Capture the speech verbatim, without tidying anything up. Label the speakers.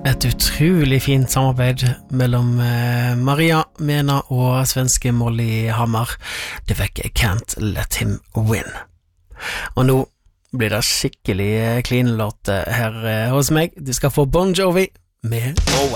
Speaker 1: Et utrolig fint samarbeid mellom eh, Maria Mena og svenske Molly Hammar. Det fikk Can't Let Him Win. Og nå blir det skikkelig klinelåt her eh, hos meg. Du skal få Bon Jovi med Always.